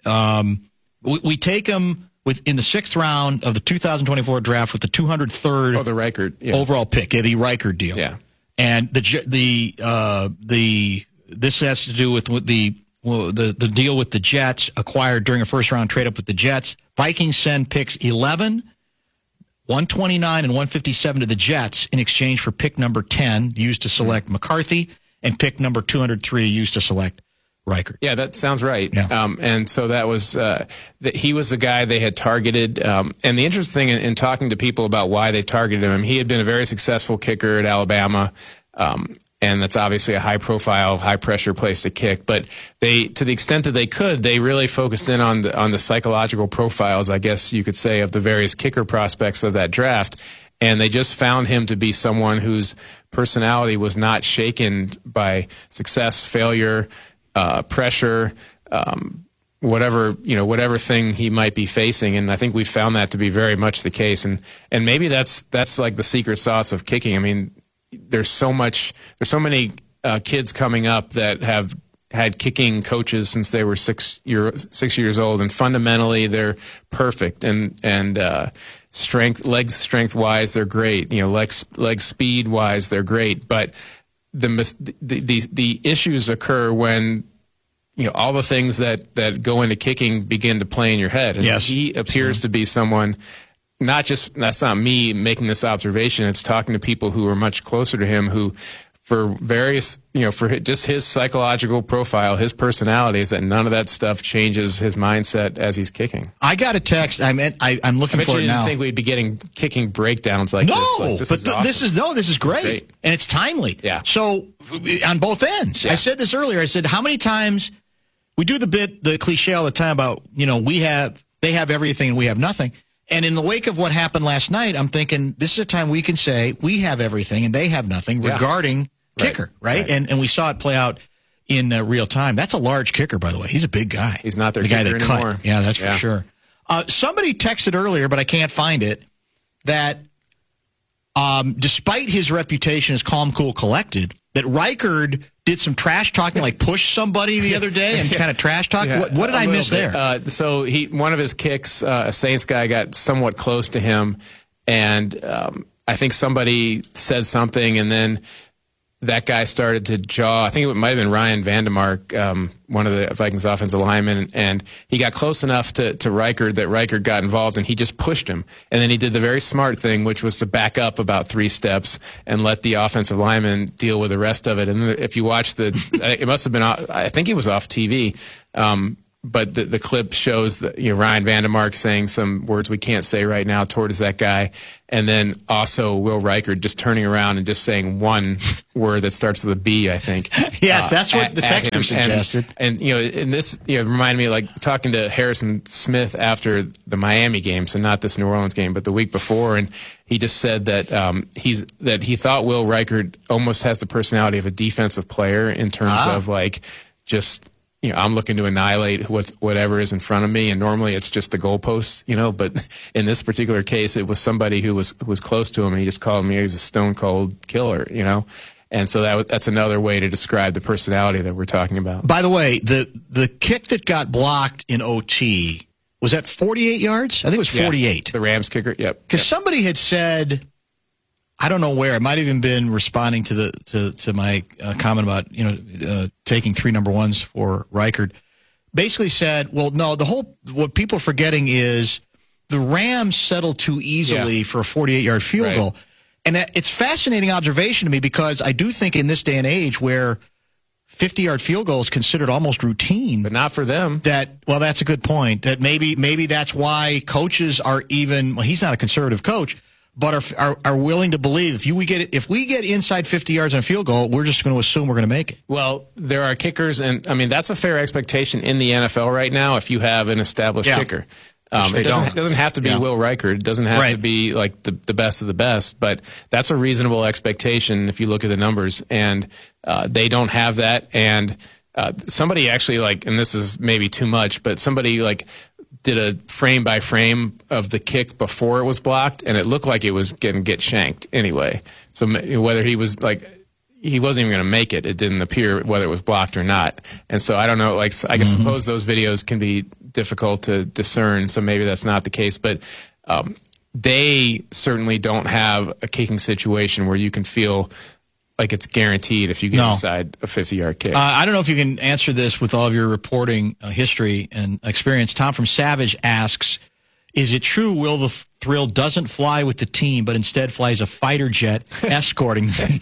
Um, we, we take him with in the sixth round of the two thousand twenty-four draft with the two hundred third oh, the Reichard, yeah. overall pick, yeah, the Reichard deal. Yeah. And the the uh, the this has to do with, with the well, the the deal with the Jets acquired during a first round trade up with the Jets. Vikings send picks eleven, one twenty-nine, and one fifty-seven to the Jets in exchange for pick number ten used to select mm-hmm. McCarthy, and pick number two hundred three used to select Reichard. Yeah, that sounds right. Yeah. Um, and so that was uh, that he was the guy they had targeted. Um, and the interesting thing in, in talking to people about why they targeted him, he had been a very successful kicker at Alabama, um, and that's obviously a high-profile, high-pressure place to kick. But they, to the extent that they could, they really focused in on the on the psychological profiles, I guess you could say, of the various kicker prospects of that draft. And they just found him to be someone whose personality was not shaken by success, failure, Uh, pressure, um, whatever you know, whatever thing he might be facing, and I think we found that to be very much the case. And and maybe that's that's like the secret sauce of kicking. I mean, there's so much, there's so many uh, kids coming up that have had kicking coaches since they were six year six years old, and fundamentally they're perfect, and and uh, strength, leg strength wise, they're great. You know, leg leg speed wise, they're great, but The, the the the issues occur when, you know, all the things that, that go into kicking begin to play in your head. And yes. he appears mm-hmm. to be someone, not just, that's not me making this observation, it's talking to people who are much closer to him who, for various, you know, for just his psychological profile, his personality, is that none of that stuff changes his mindset as he's kicking. I got a text. I mean, I, I'm looking I bet for you it didn't now. think we'd be getting kicking breakdowns like no, this. Like, this but is th- awesome. this is no, this is great, great. and it's timely. Yeah. So on both ends, yeah. I said this earlier. I said, how many times we do the bit, the cliche all the time about, you know, we have, they have everything and we have nothing. And in the wake of what happened last night, I'm thinking this is a time we can say we have everything and they have nothing yeah. regarding kicker, right? right? right? And and we saw it play out in uh, real time. That's a large kicker, by the way. He's a big guy. He's not their the kicker guy that anymore. cut. Yeah, that's yeah. for sure. Uh, somebody texted earlier, but I can't find it, that um, despite his reputation as calm, cool, collected, that Reichard did some trash talking, like push somebody the other day and yeah. kind of trash talk. Yeah, what, what did I miss bit. there? Uh, so he, one of his kicks, uh, a Saints guy got somewhat close to him, and um, I think somebody said something, and then that guy started to jaw. I think it might have been Ryan Vandemark, um, one of the Vikings offensive linemen, and he got close enough to, to Reichard that Reichard got involved, and he just pushed him. And then he did the very smart thing, which was to back up about three steps and let the offensive lineman deal with the rest of it. And if you watch the, it must have been, I think he was off T V, um, but the, the clip shows that, you know, Ryan Vandemark saying some words we can't say right now towards that guy, and then also Will Reichard just turning around and just saying one word that starts with a B, I think. Yes, uh, that's what at, the texter suggested. And, and, you know, and this, you know, reminded me of, like, talking to Harrison Smith after the Miami game, so not this New Orleans game, but the week before, and he just said that um, he's that he thought Will Reichard almost has the personality of a defensive player in terms ah. of, like, just, you know, I'm looking to annihilate what, whatever is in front of me, and normally it's just the goalposts, you know, but in this particular case, it was somebody who was who was close to him, and he just called me he was a stone cold killer, you know, and so that that's another way to describe the personality that we're talking about. By the way, the the kick that got blocked in O T, was that forty-eight yards? I think it was forty-eight. Yeah, the Rams kicker, yep. Because yep. somebody had said, I don't know where, it might have even been responding to the to, to my uh, comment about, you know, uh, taking three number ones for Reichard, basically said, well, no, the whole, what people are forgetting is the Rams settled too easily yeah. for a forty-eight-yard field right. goal. And it's fascinating observation to me, because I do think in this day and age where fifty-yard field goal is considered almost routine. But not for them. That, well, that's a good point. That maybe maybe that's why coaches are even, well, he's not a conservative coach, but are, are are willing to believe if you we get if we get inside fifty yards on a field goal, we're just going to assume we're going to make it. Well, there are kickers, and I mean that's a fair expectation in the N F L right now. If you have an established yeah. kicker, um, it doesn't, doesn't have to be yeah. Will Reichard. It doesn't have right. to be like the the best of the best, but that's a reasonable expectation if you look at the numbers, and uh, they don't have that. And uh, somebody actually like, and this is maybe too much, but somebody like did a frame by frame of the kick before it was blocked, and it looked like it was going to get shanked anyway. So whether he was like, he wasn't even going to make it, it didn't appear whether it was blocked or not. And so I don't know, like, I guess mm-hmm. suppose those videos can be difficult to discern, so maybe that's not the case. But um, they certainly don't have a kicking situation where you can feel like it's guaranteed if you get no. inside a fifty-yard kick. Uh, I don't know if you can answer this with all of your reporting uh, history and experience. Tom from Savage asks, is it true Will the Thrill doesn't fly with the team, but instead flies a fighter jet escorting the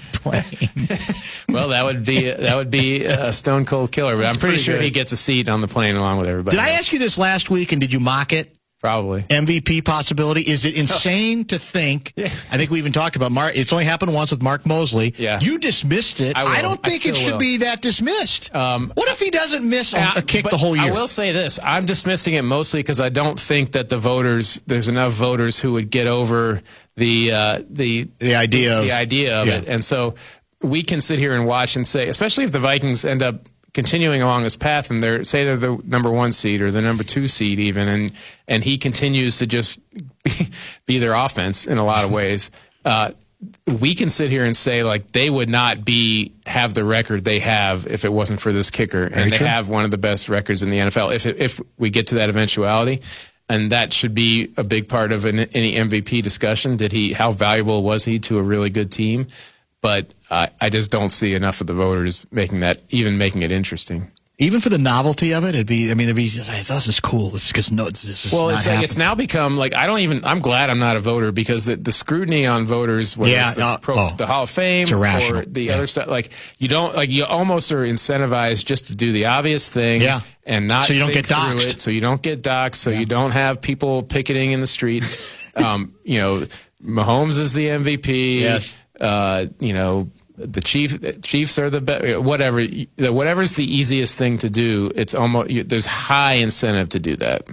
plane? Well, that would be that would be a stone cold killer, but I'm pretty, pretty sure good. he gets a seat on the plane along with everybody. Did I else. ask you this last week, and did you mock it? Probably. M V P possibility? Is it insane to think? Yeah. I think we even talked about Mark. It's only happened once with Mark Mosley. Yeah. You dismissed it. I, I don't think I it should will. be that dismissed. Um, what if he doesn't miss a, a kick but the whole year? I will say this. I'm dismissing it mostly because I don't think that the voters, there's enough voters who would get over the uh, the the idea the, of, the idea of yeah. it. And so we can sit here and watch and say, especially if the Vikings end up continuing along this path, and they're say they're the number one seed or the number two seed even, and and he continues to just be their offense in a lot of ways. Uh, we can sit here and say like they would not be have the record they have if it wasn't for this kicker, Very and they true. have one of the best records in the N F L. If it, if we get to that eventuality, and that should be a big part of an, any M V P discussion. Did he? How valuable was he to a really good team? But uh, I just don't see enough of the voters making that, even making it interesting. Even for the novelty of it, it'd be. I mean, it'd be. Just, hey, this is cool. This is because no, this is well, not it's like happening. it's now become like I don't even. I'm glad I'm not a voter because the, the scrutiny on voters, whether Yeah, it's the, uh, pro, oh, the Hall of Fame it's irrational. or the Yeah. other stuff, like you don't like you almost are incentivized just to do the obvious thing, Yeah. and not So you don't think get through doxxed. it, so you don't get doxxed, so Yeah. you don't have people picketing in the streets. um, you know, Mahomes is the M V P. Yes. Uh, you know. The Chief, Chiefs are the best. Whatever, whatever's the easiest thing to do. It's almost there's high incentive to do that.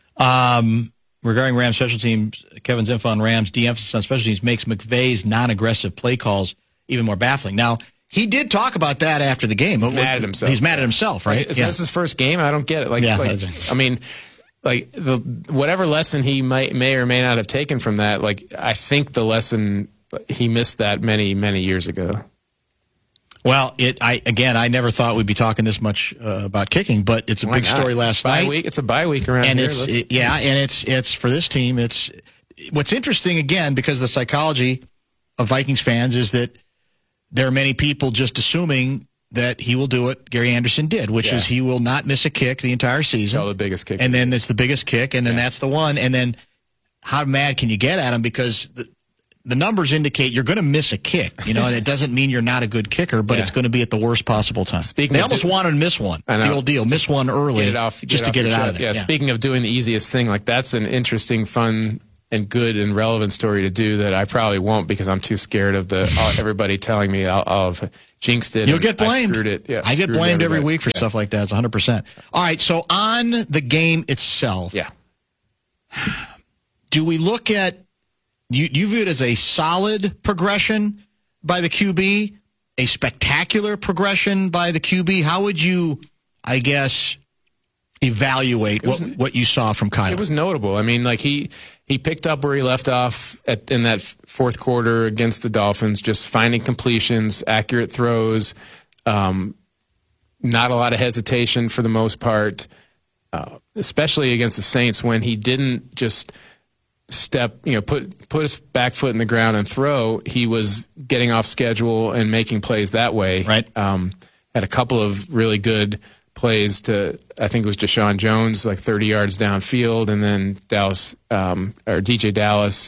Um, regarding Rams special teams, Kevin Zinfon Rams de-emphasis on special teams makes McVay's non-aggressive play calls even more baffling. Now he did talk about that after the game. He's mad at himself. He's mad at himself, right? Is this his first game? I don't get it. Like, Yeah. like I mean. Like the whatever lesson he might may or may not have taken from that, like I think the lesson he missed that many many years ago. Well, it. I again, I never thought we'd be talking this much uh, about kicking, but it's a Why big not? story last It's bye night. Week. It's a bye week around and here. it's Let's- it, yeah, and it's it's for this team. It's what's interesting again because the psychology of Vikings fans is that there are many people just assuming that he will do what Gary Anderson did, which Yeah. is he will not miss a kick the entire season. Oh, the biggest kick. And then it's the biggest kick, and then that's the one. And then how mad can you get at him? Because the, the numbers indicate you're going to miss a kick, you know, and it doesn't mean you're not a good kicker, but Yeah. it's going to be at the worst possible time. Speaking they of almost do- wanted to miss one. I know. The old deal. Miss one early Get it off, just to off get your it out chest. of there. Yeah, Yeah. Speaking of doing the easiest thing, like that's an interesting, fun, and good and relevant story to do that I probably won't because I'm too scared of the uh, everybody telling me I'll, I'll have jinxed it. You'll and get blamed. I screwed it. Yeah, I get screwed blamed every everybody. week for Yeah. stuff like that. It's one hundred percent. All right, so on the game itself, yeah. do we look at, you, you view it as a solid progression by the Q B, a spectacular progression by the Q B? How would you, I guess, evaluate was- what, what you saw from Kyler? It was notable. I mean, like he he picked up where he left off at, in that f- fourth quarter against the Dolphins, just finding completions, accurate throws, um, not a lot of hesitation for the most part, uh, especially against the Saints when he didn't just step, you know, put put his back foot in the ground and throw. He was getting off schedule and making plays that way. Right. Um, had a couple of really good plays to, I think it was Deshaun Jones, like thirty yards downfield, and then Dallas, um, or D J Dallas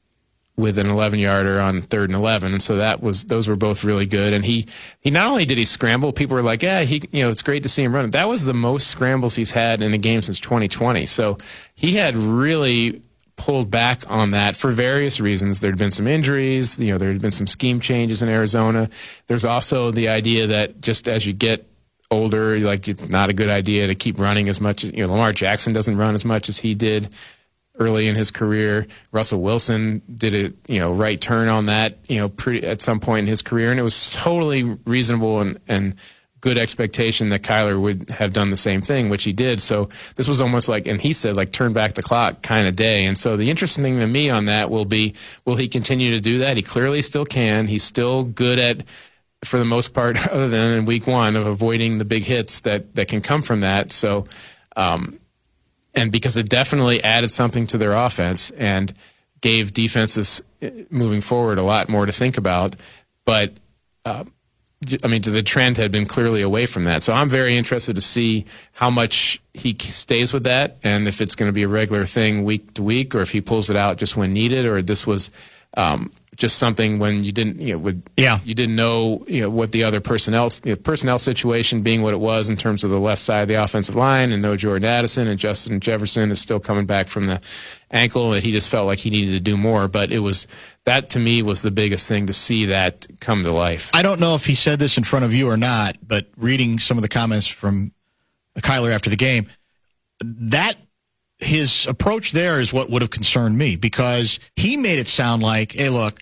with an eleven yarder on third and eleven. And so that was, those were both really good. And he, he not only did he scramble, people were like, yeah, he, you know, it's great to see him run. That was the most scrambles he's had in a game since twenty twenty. So he had really pulled back on that for various reasons. There'd been some injuries, you know, there'd been some scheme changes in Arizona. There's also the idea that just as you get older, like it's not a good idea to keep running as much as, you know, Lamar Jackson doesn't run as much as he did early in his career. Russell Wilson did a, you know, right turn on that, you know, pretty at some point in his career, and it was totally reasonable and, and good expectation that Kyler would have done the same thing, which he did. So this was almost like, and he said, like, turn back the clock kind of day. And so the interesting thing to me on that will be, will he continue to do that? He clearly still can. He's still good at, for the most part, other than in week one, of avoiding the big hits that, that can come from that. So, um, and because it definitely added something to their offense and gave defenses moving forward a lot more to think about. But, uh, I mean, the trend had been clearly away from that. So I'm very interested to see how much he stays with that and if it's going to be a regular thing week to week or if he pulls it out just when needed or this was um, just something when you didn't, you know, would, yeah. you didn't know, you know, what the other personnel, you know, personnel situation being what it was in terms of the left side of the offensive line and no Jordan Addison and Justin Jefferson is still coming back from the ankle and he just felt like he needed to do more. But it was, that to me was the biggest thing to see that come to life. I don't know if he said this in front of you or not, but reading some of the comments from Kyler after the game, that his approach there is what would have concerned me because he made it sound like, hey, look,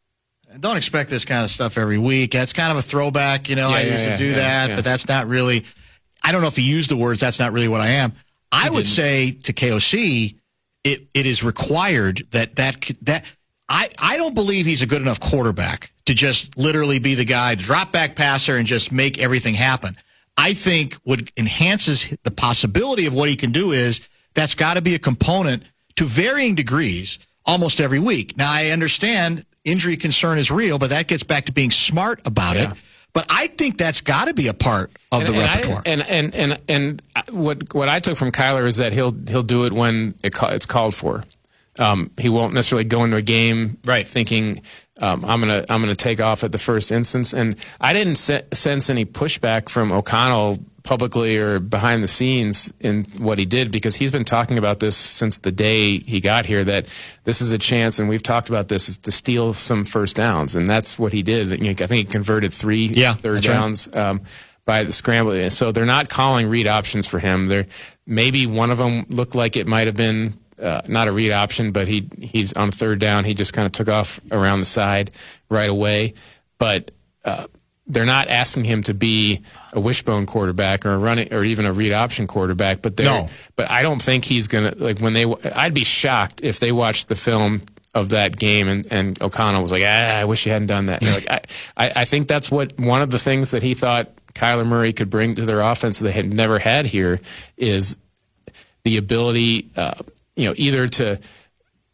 don't expect this kind of stuff every week. That's kind of a throwback. You know, Yeah, I yeah, used yeah, to do yeah, that, yeah. but that's not really, I don't know if he used the words, that's not really what I am. I would say to K O C, it, it is required that that, that I, I don't believe he's a good enough quarterback to just literally be the guy, drop back passer, and just make everything happen. I think what enhances the possibility of what he can do is that's got to be a component to varying degrees almost every week. Now, I understand injury concern is real, but that gets back to being smart about Yeah. it. But I think that's got to be a part of and, the and repertoire. I, and and and and what what I took from Kyler is that he'll he'll do it when it ca- it's called for. Um, he won't necessarily go into a game right thinking um, I'm gonna I'm gonna take off at the first instance. And I didn't se- sense any pushback from O'Connell publicly or behind the scenes in what he did because he's been talking about this since the day he got here that this is a chance, and we've talked about this, is to steal some first downs, and that's what he did. You know, I think he converted three Yeah, third that's right. downs. Um, by the scramble, so they're not calling read options for him. They're maybe one of them looked like it might have been uh, not a read option, but he he's on third down. He just kind of took off around the side right away. But uh, they're not asking him to be a wishbone quarterback or a running or even a read option quarterback. But they're No. but I don't think he's gonna like when they. I'd be shocked if they watched the film of that game and, and O'Connell was like, ah, I wish you hadn't done that. You know, like, I, I, I think that's what one of the things that he thought Kyler Murray could bring to their offense that they had never had here is the ability, uh, you know, either to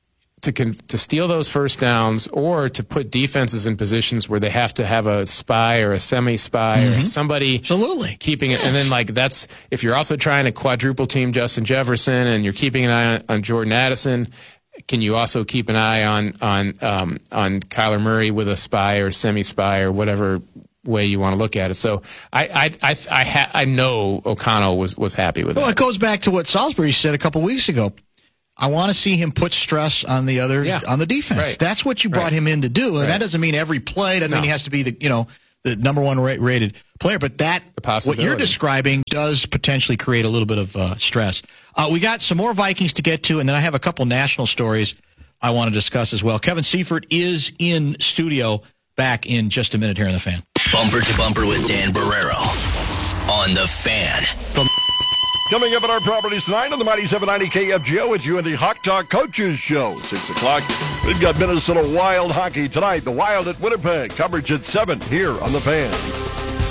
to con- to steal those first downs or to put defenses in positions where they have to have a spy or a semi-spy mm-hmm. or somebody Absolutely. keeping it. Yes. And then like that's if you're also trying to quadruple team Justin Jefferson and you're keeping an eye on, on Jordan Addison, can you also keep an eye on on um, on Kyler Murray with a spy or semi-spy or whatever way you want to look at it? So I I I I, ha- I know O'Connell was was happy with well, that. It goes back to what Salisbury said a couple weeks ago. I want to see him put stress on the other Yeah. on the defense. Right. That's what you brought Right. him in to do, and Right. that doesn't mean every play. Doesn't No. mean he has to be the you know the number one ra- rated player. But that what you're possibility. describing does potentially create a little bit of uh, stress. Uh, we got some more Vikings to get to, and then I have a couple national stories I want to discuss as well. Kevin Seifert is in studio. Back in just a minute here on The Fan. Bumper to Bumper with Dan Barrero on The Fan. Coming up at our properties tonight on the Mighty seven ninety K F G O, it's U N D Hawk Talk Coaches Show. Six o'clock. We've got Minnesota Wild hockey tonight. The Wild at Winnipeg. Coverage at seven here on The Fan.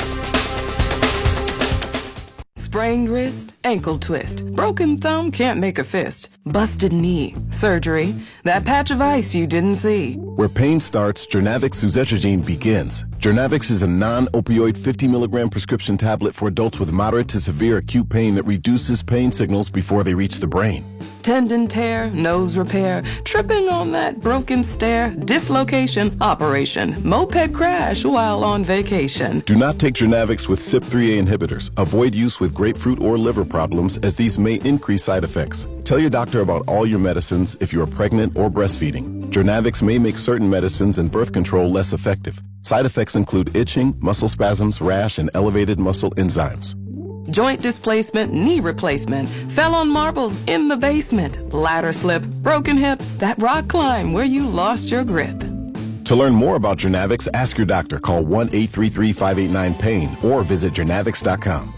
Sprained wrist, ankle twist, broken thumb, can't make a fist, busted knee, surgery, that patch of ice you didn't see. Where pain starts, Jernavix suzetrigine begins. Jernavix is a non-opioid fifty milligram prescription tablet for adults with moderate to severe acute pain that reduces pain signals before they reach the brain. Tendon tear, nose repair, tripping on that broken stair, dislocation, operation, moped crash while on vacation. Do not take Jernavix with C Y P three A inhibitors. Avoid use with grapefruit or liver problems as these may increase side effects. Tell your doctor about all your medicines if you are pregnant or breastfeeding. Jernavix may make certain medicines and birth control less effective. Side effects include itching, muscle spasms, rash, and elevated muscle enzymes. Joint displacement, knee replacement, fell on marbles in the basement, ladder slip, broken hip, that rock climb where you lost your grip. To learn more about Jernavix, ask your doctor. Call one eight three three, five eight nine, pain or visit jernavix dot com.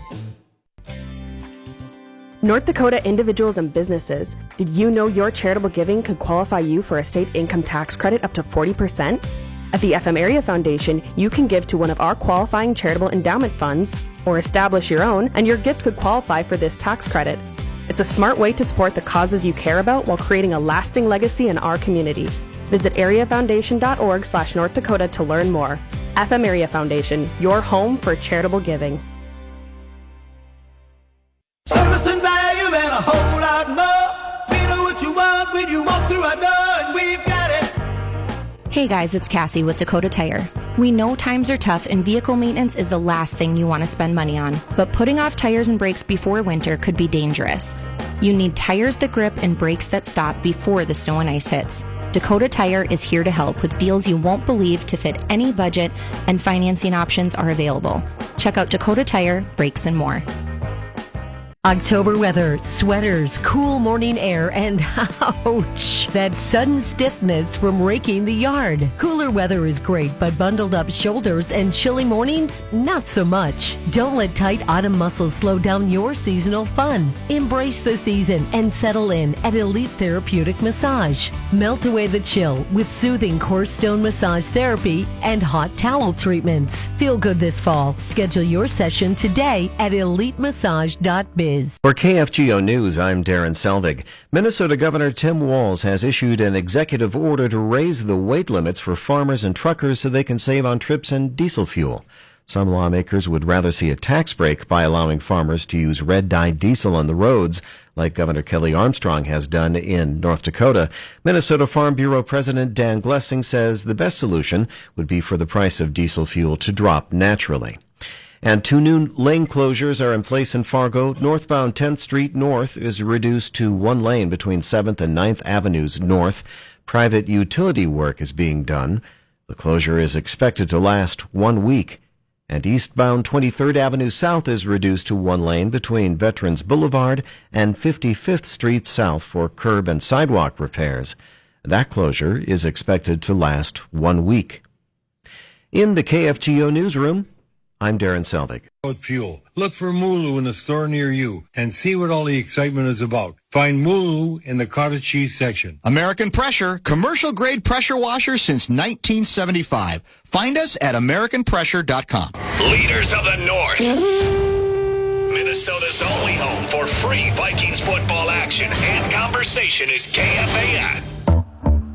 North Dakota individuals and businesses, did you know your charitable giving could qualify you for a state income tax credit up to forty percent? At the F M Area Foundation, you can give to one of our qualifying charitable endowment funds or establish your own, and your gift could qualify for this tax credit. It's a smart way to support the causes you care about while creating a lasting legacy in our community. Visit areafoundation.org slash North Dakota to learn more. F M Area Foundation, your home for charitable giving. Service and value and a whole lot more. We know what you want when you walk through our door, and we've got it. Hey guys, it's Cassie with Dakota Tire. We know times are tough and vehicle maintenance is the last thing you want to spend money on, but putting off tires and brakes before winter could be dangerous. You need tires that grip and brakes that stop before the snow and ice hits. Dakota Tire is here to help with deals you won't believe to fit any budget, and financing options are available. Check out Dakota Tire, Brakes and More. October weather, sweaters, cool morning air, and ouch, that sudden stiffness from raking the yard. Cooler weather is great, but bundled up shoulders and chilly mornings, not so much. Don't let tight autumn muscles slow down your seasonal fun. Embrace the season and settle in at Elite Therapeutic Massage. Melt away the chill with soothing core stone massage therapy and hot towel treatments. Feel good this fall. Schedule your session today at elite massage dot biz. For K F G O News, I'm Darren Selvig. Minnesota Governor Tim Walz has issued an executive order to raise the weight limits for farmers and truckers so they can save on trips and diesel fuel. Some lawmakers would rather see a tax break by allowing farmers to use red-dyed diesel on the roads, like Governor Kelly Armstrong has done in North Dakota. Minnesota Farm Bureau President Dan Glessing says the best solution would be for the price of diesel fuel to drop naturally. And two new lane closures are in place in Fargo. Northbound tenth Street North is reduced to one lane between seventh and ninth Avenues North. Private utility work is being done. The closure is expected to last one week. And eastbound twenty-third Avenue South is reduced to one lane between Veterans Boulevard and fifty-fifth Street South for curb and sidewalk repairs. That closure is expected to last one week. In the K F G O newsroom, I'm Darren Selvig. Fuel. Look for Mulu in a store near you and see what all the excitement is about. Find Mulu in the cottage cheese section. American Pressure, commercial grade pressure washer since nineteen seventy-five. Find us at american pressure dot com. Leaders of the North. Minnesota's only home for free Vikings football action and conversation is K F A N.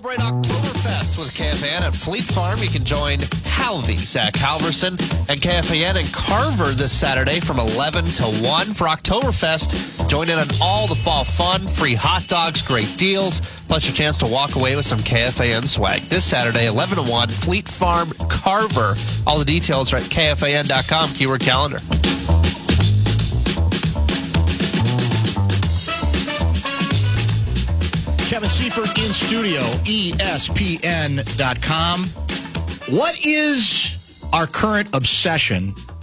Celebrate Oktoberfest with K F A N at Fleet Farm. You can join Halvey, Zach Halverson, and K F A N in Carver this Saturday from eleven to one for Oktoberfest. Join in on all the fall fun, free hot dogs, great deals, plus your chance to walk away with some K F A N swag. This Saturday, eleven to one, Fleet Farm, Carver. All the details are at K F A N dot com, keyword calendar. Kevin Seifert in studio, E S P N dot com. What is our current obsession